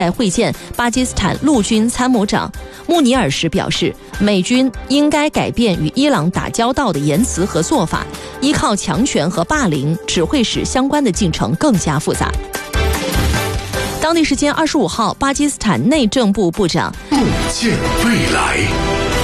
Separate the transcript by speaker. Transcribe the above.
Speaker 1: 会见巴基斯坦陆军参谋长穆尼尔时表示，美军应该改变与伊朗打交道的言辞和做法，依靠强权和霸凌只会使相关的进程更加复杂。当地时间25号，巴基斯坦内政部部长
Speaker 2: 洞见未来。